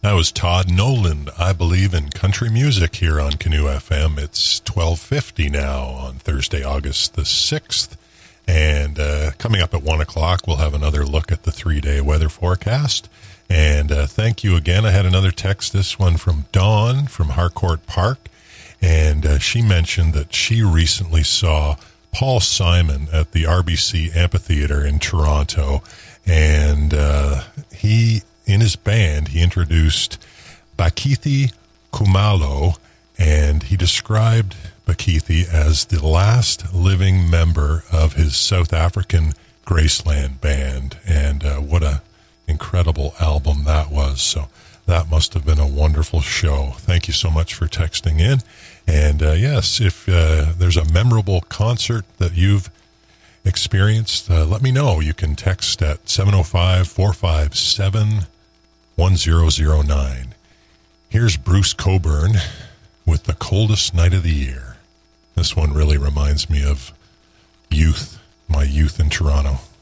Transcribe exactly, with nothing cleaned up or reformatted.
That was Todd Nolan. I believe in country music here on Canoe F M. It's twelve fifty now on Thursday, August the sixth. And uh, coming up at one o'clock, we'll have another look at the three-day weather forecast. And uh, thank you again. I had another text, this one from Dawn from Harcourt Park. And uh, she mentioned that she recently saw Paul Simon at the R B C Amphitheater in Toronto. And uh, he, in his band, he introduced Bakithi Kumalo, and he described Bakithi as the last living member of his South African Graceland band. And uh, what a incredible album that was. So that must have been a wonderful show. Thank you so much for texting in. And uh, yes, if uh, there's a memorable concert that you've experienced, uh, let me know. You can text at seven oh five, four five seven, one oh oh nine. Here's Bruce Cockburn with The Coldest Night of the Year. This one really reminds me of youth, my youth in Toronto.